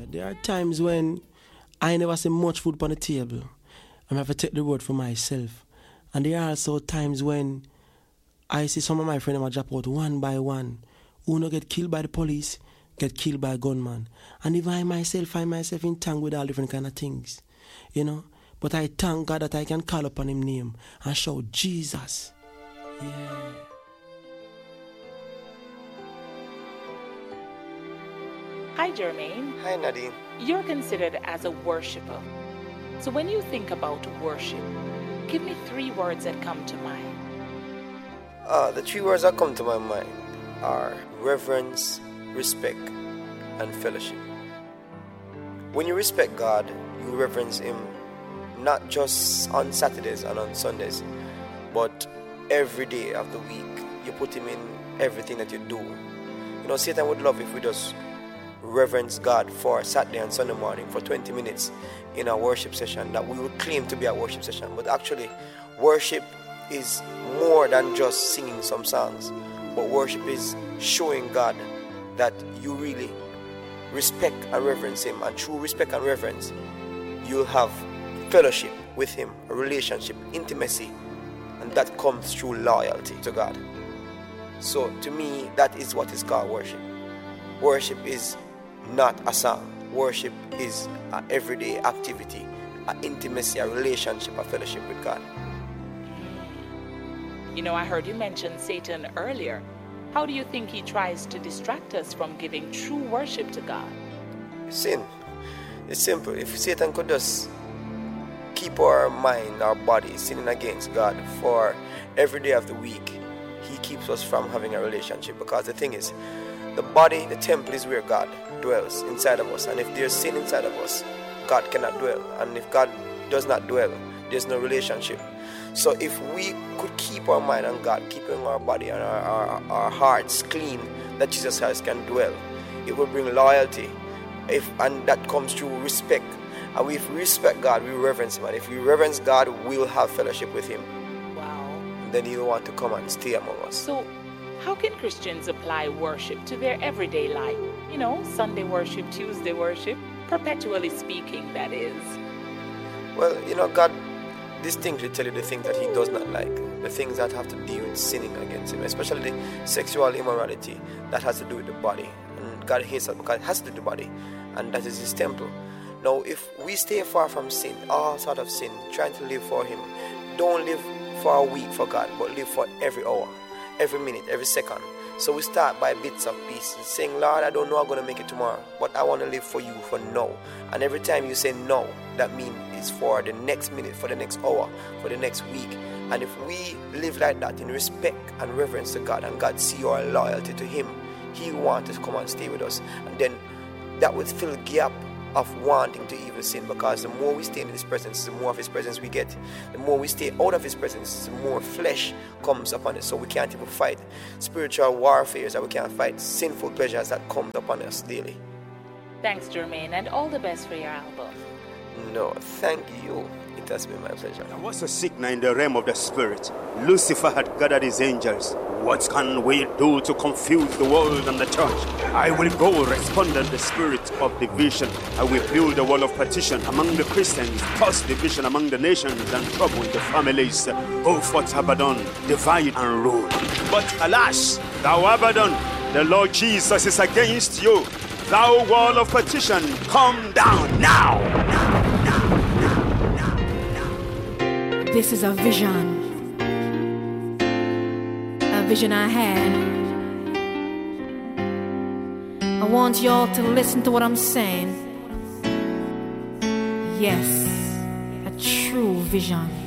there are times when I never see much food on the table. I have to take the road for myself. And there are also times when I see some of my friends drop out one by one, who not get killed by the police, get killed by a gunman. And if I myself find myself in tongue with all different kind of things, you know. But I thank God that I can call upon His name and shout Jesus. Yeah. Hi, Jermaine. Hi, Nadine. You're considered as a worshiper. So when you think about worship, give me 3 words that come to mind. The 3 words that come to my mind are reverence, respect, and fellowship. When you respect God, you reverence Him not just on Saturdays and on Sundays, but every day of the week. You put Him in everything that you do. You know, Satan would love if we just reverence God for Saturday and Sunday morning for 20 minutes in our worship session that we would claim to be a worship session. But actually, worship is more than just singing some songs. But worship is showing God that you really respect and reverence Him. And through respect and reverence, you'll have fellowship with Him, a relationship, intimacy. And that comes through loyalty to God. So to me, that is what is called worship. Worship is not a song. Worship is an everyday activity, an intimacy, a relationship, a fellowship with God. You know, I heard you mention Satan earlier. How do you think he tries to distract us from giving true worship to God? Sin. It's simple. If Satan could just keep our mind, our body sinning against God for every day of the week, he keeps us from having a relationship. Because the thing is, the body, the temple is where God dwells inside of us. And if there's sin inside of us, God cannot dwell. And if God does not dwell, there's no relationship. So if we could keep our mind on God, keeping our body and our hearts clean, that Jesus Christ can dwell, it will bring loyalty. And that comes through respect. And if we respect God, we reverence Him. And if we reverence God, we'll have fellowship with Him. Wow. And then He'll want to come and stay among us. So how can Christians apply worship to their everyday life? You know, Sunday worship, Tuesday worship, perpetually speaking, that is. Well, you know, God distinctly tell you the things that He does not like, the things that have to do with sinning against Him, especially the sexual immorality that has to do with the body. And God hates that because it has to do with the body, and that is His temple. Now, if we stay far from sin, all sort of sin, trying to live for Him, don't live for a week for God, but live for every hour, every minute, every second. So we start by bits of pieces, saying, Lord, I don't know I'm going to make it tomorrow, but I want to live for You for now. And every time you say no, that means it's for the next minute, for the next hour, for the next week. And if we live like that in respect and reverence to God, and God see our loyalty to Him, He wants to come and stay with us. And then that would fill a gap of wanting to even sin, because the more we stay in His presence, the more of His presence we get. The more we stay out of His presence, the more flesh comes upon us. So we can't even fight spiritual warfare, that we can't fight sinful pleasures that come upon us daily. Thanks, Jermaine, and all the best for your album. No, thank you. It has been my pleasure. There was a signal in the realm of the spirit. Lucifer had gathered his angels. What can we do to confuse the world and the church? I will go, responded the spirit of division. I will build a wall of partition among the Christians, cause division among the nations and trouble the families. Go forth, Abaddon, divide and rule. But alas, thou Abaddon, the Lord Jesus is against you. Thou wall of partition, come down now. This is a vision I had. I want y'all to listen to what I'm saying. Yes, a true vision.